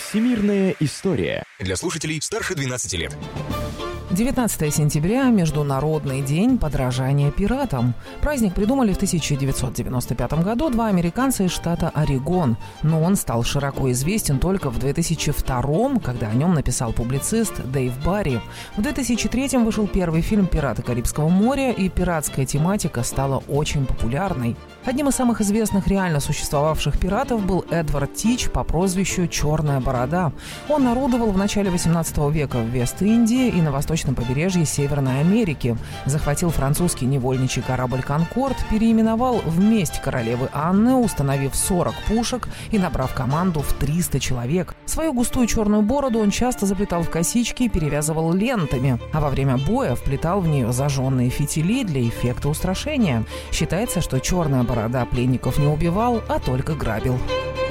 Всемирная история. Для слушателей старше 12 лет. 19 сентября – Международный день подражания пиратам. Праздник придумали в 1995 году два американца из штата Орегон, но он стал широко известен только в 2002, когда о нем написал публицист Дэйв Барри. В 2003 вышел первый фильм «Пираты Карибского моря», и пиратская тематика стала очень популярной. Одним из самых известных реально существовавших пиратов был Эдвард Тич по прозвищу «Черная борода». Он орудовал в начале 18 века в Вест-Индии и на восточном побережье Северной Америки. Захватил французский невольничий корабль «Конкорд», переименовал в месть королевы Анны, установив 40 пушек и набрав команду в 300 человек. Свою густую черную бороду он часто заплетал в косички и перевязывал лентами, а во время боя вплетал в нее зажженные фитили для эффекта устрашения. Считается, что черная борода пленников не убивал, а только грабил.